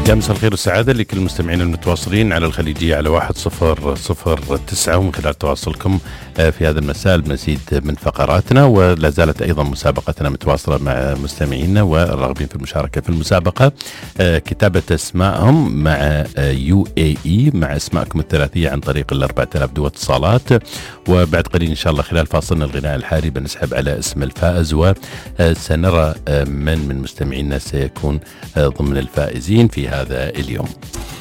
يا مساء الخير والسعادة لكل المستمعين المتواصلين على الخليجية على 1009 ومن خلال تواصلكم في هذا المساء المزيد من فقراتنا، ولا زالت أيضا مسابقتنا متواصلة مع مستمعينا والراغبين في المشاركة في المسابقة. كتابة اسمائهم مع UAE مع اسمائكم الثلاثية عن طريق 4000 دو اتصالات، وبعد قليل إن شاء الله خلال فاصلنا الغناء الحالي بنسحب على اسم الفائز، وسنرى من مستمعينا سيكون ضمن الفائزين في هذا اليوم.